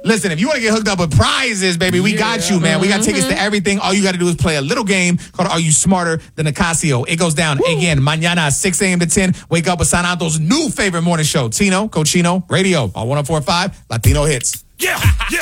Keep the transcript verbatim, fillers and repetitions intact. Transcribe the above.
Listen, if you want to get hooked up with prizes, baby, we yeah. got you, man. We got tickets to everything. All you got to do is play a little game called Are You Smarter Than a Casio? It goes down Woo. again, mañana, six a.m. to ten. Wake up with Sanato's new favorite morning show, Tino, Cochino, Radio, on one oh four point five, Latino Hits. Yeah, yeah.